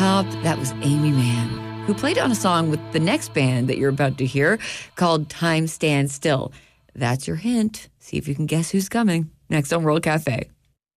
top, that was Amy Mann, who played on a song with the next band that you're about to hear called Time Stands Still. That's your hint. See if you can guess who's coming next on World Cafe.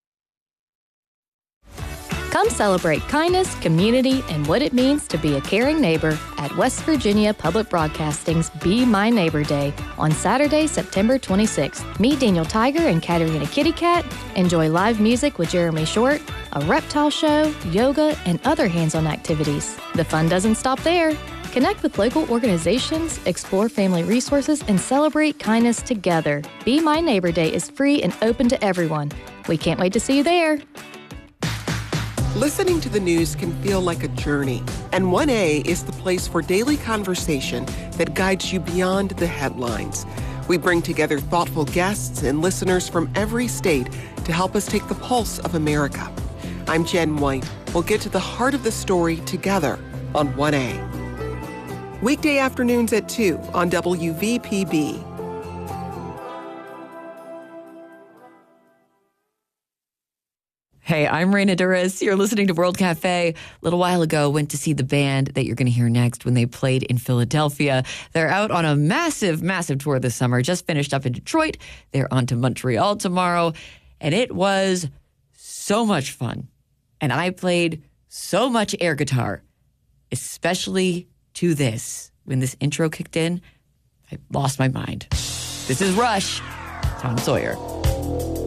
Come celebrate kindness, community, and what it means to be a caring neighbor at West Virginia Public Broadcasting's Be My Neighbor Day on Saturday, September 26th. Meet Daniel Tiger and Katerina Kitty Cat, enjoy live music with Jeremy Short, a reptile show, yoga, and other hands-on activities. The fun doesn't stop there. Connect with local organizations, explore family resources, and celebrate kindness together. Be My Neighbor Day is free and open to everyone. We can't wait to see you there. Listening to the news can feel like a journey, and 1A is the place for daily conversation that guides you beyond the headlines. We bring together thoughtful guests and listeners from every state to help us take the pulse of America. I'm Jen White. We'll get to the heart of the story together on 1A. Weekday afternoons at 2 on WVPB. Hey, I'm Raina Duras. You're listening to World Cafe. A little while ago, went to see the band that you're going to hear next when they played in Philadelphia. They're out on a massive, massive tour this summer. Just finished up in Detroit. They're on to Montreal tomorrow. And it was so much fun. And I played so much air guitar, especially to this. When this intro kicked in, I lost my mind. This is Rush, Tom Sawyer.